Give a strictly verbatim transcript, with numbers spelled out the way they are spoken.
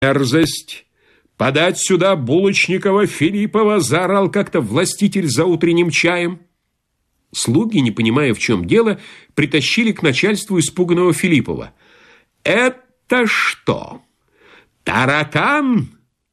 «Мерзость! Подать сюда булочникова Филиппова!» — заорал как-то властитель за утренним чаем. Слуги, не понимая, в чем дело, притащили к начальству испуганного Филиппова. «Это что, таракан?»